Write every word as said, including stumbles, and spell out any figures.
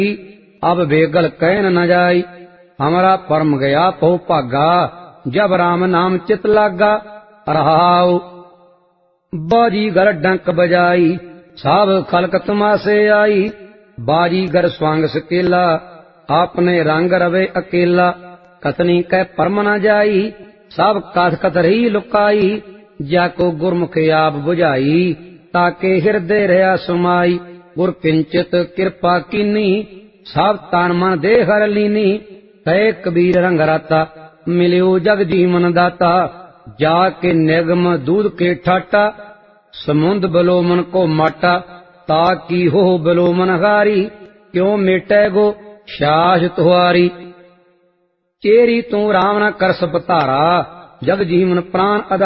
अब बेगल कहन न जाई। हमारा परम गया पो भागा, जब राम नाम चित लागा। रहाऊ बाजीगर डंक बजाई, सब खलक तमाशे आई। बाजीगर स्वांग सकेला, आपने रंग रवे अकेला। कतनी कै परम न जाई, सब कथ कथ रही लुकाई। जाको गुरमुख आप बुझाई, ताके हृदय रहा सुमाई। गुर किंचित कृपा कीनी, सब तान मन दे हर लीनी। कहे कबीर रंग राता, मिलियो जग जीवन दाता। जाके निगम दूध के ठाटा, समुंद बलोमन को माटा। ताकि हो बलोमन हारी, क्यों मेटे गो शास तुहारी। चेरी तू राम न कर सपतारा, जग जीवन प्राण